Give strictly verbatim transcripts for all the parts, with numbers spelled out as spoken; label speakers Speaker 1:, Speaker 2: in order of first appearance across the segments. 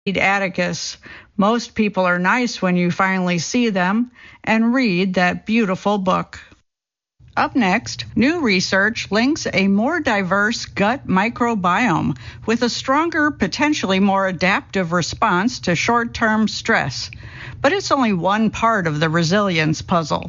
Speaker 1: Atticus. Most people are nice when you finally see them and read that beautiful book. Up next, new research links a more diverse gut microbiome with a stronger, potentially more adaptive response to short-term stress. But it's only one part of the resilience puzzle.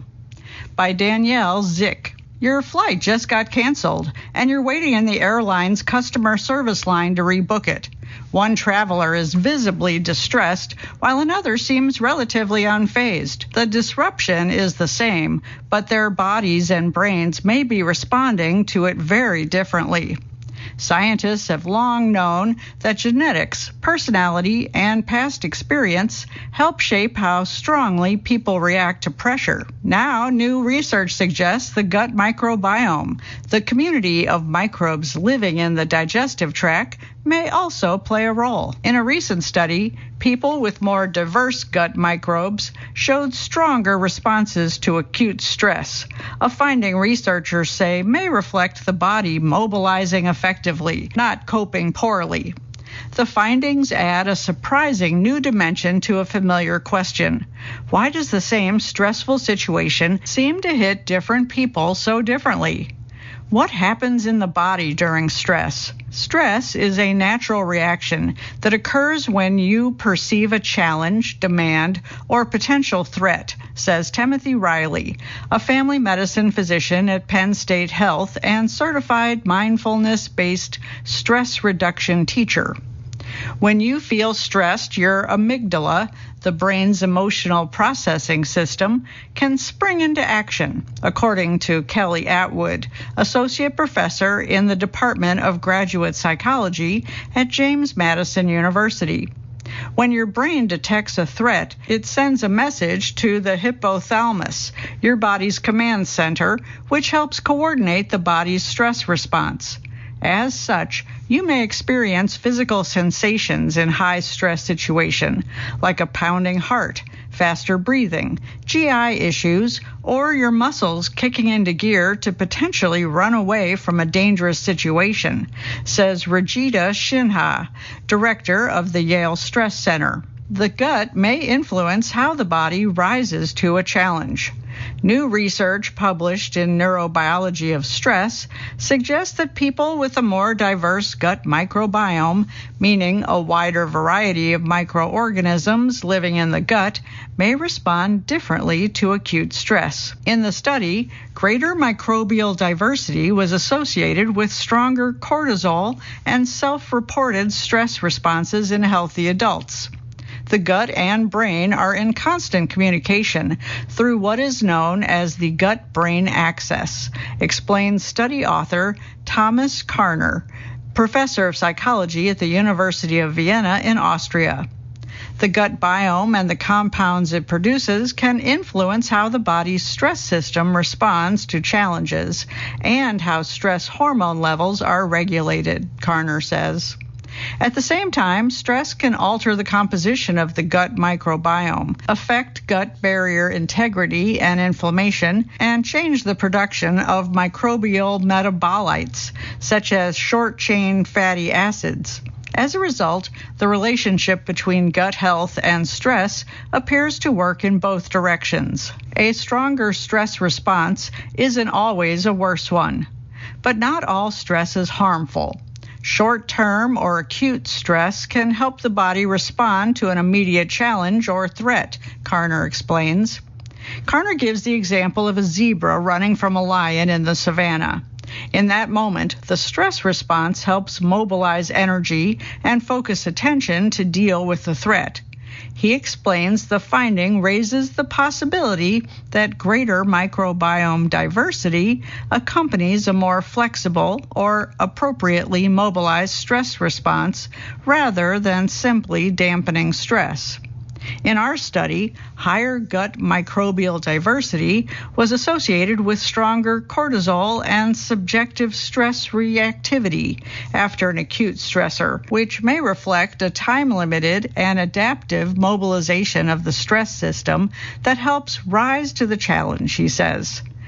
Speaker 1: By Danielle Zick. Your flight just got canceled, and you're waiting in the airline's customer service line to rebook it. One traveler is visibly distressed, while another seems relatively unfazed. The disruption is the same, but their bodies and brains may be responding to it very differently. Scientists have long known that genetics, personality, and past experience help shape how strongly people react to pressure. Now, new research suggests the gut microbiome, the community of microbes living in the digestive tract, may also play a role. In a recent study, people with more diverse gut microbes showed stronger responses to acute stress, a finding researchers say may reflect the body mobilizing effectively, not coping poorly. The findings add a surprising new dimension to a familiar question. Why does the same stressful situation seem to hit different people so differently? What happens in the body during stress? Stress is a natural reaction that occurs when you perceive a challenge, demand, or potential threat, says Timothy Riley, a family medicine physician at Penn State Health and certified mindfulness-based stress reduction teacher. When you feel stressed, your amygdala, the brain's emotional processing system, can spring into action, according to Kelly Atwood, associate professor in the Department of Graduate Psychology at James Madison University. When your brain detects a threat, it sends a message to the hypothalamus, your body's command center, which helps coordinate the body's stress response. As such, you may experience physical sensations in high-stress situation, like a pounding heart, faster breathing, G I issues, or your muscles kicking into gear to potentially run away from a dangerous situation, says Rajita Shinha, director of the Yale Stress Center. The gut may influence how the body rises to a challenge. New research published in Neurobiology of Stress suggests that people with a more diverse gut microbiome, meaning a wider variety of microorganisms living in the gut, may respond differently to acute stress. In the study, greater microbial diversity was associated with stronger cortisol and self-reported stress responses in healthy adults. The gut and brain are in constant communication through what is known as the gut-brain axis, explains study author Thomas Karner, professor of psychology at the University of Vienna in Austria. The gut biome and the compounds it produces can influence how the body's stress system responds to challenges and how stress hormone levels are regulated, Karner says. At the same time, stress can alter the composition of the gut microbiome, affect gut barrier integrity and inflammation, and change the production of microbial metabolites, such as short-chain fatty acids. As a result, the relationship between gut health and stress appears to work in both directions. A stronger stress response isn't always a worse one. But not all stress is harmful. Short-term or acute stress can help the body respond to an immediate challenge or threat, Karner explains. Karner gives the example of a zebra running from a lion in the savannah. In that moment, the stress response helps mobilize energy and focus attention to deal with the threat. He explains the finding raises the possibility that greater microbiome diversity accompanies a more flexible or appropriately mobilized stress response rather than simply dampening stress. In our study, higher gut microbial diversity was associated with stronger cortisol and subjective stress reactivity after an acute stressor, which may reflect a time-limited and adaptive mobilization of the stress system that helps rise to the challenge, he says.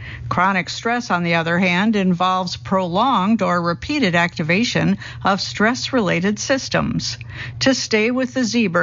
Speaker 1: Chronic stress, on the other hand, involves prolonged or repeated activation of stress-related systems. To stay with the zebra